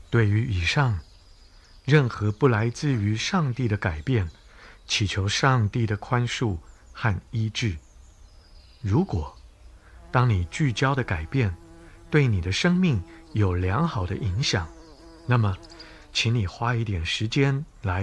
对于以上任何不来自于上帝的改变，祈求上帝的宽恕和医治。如果当你聚焦的改变对你的生命有良好的影响，那么请你花一点时间来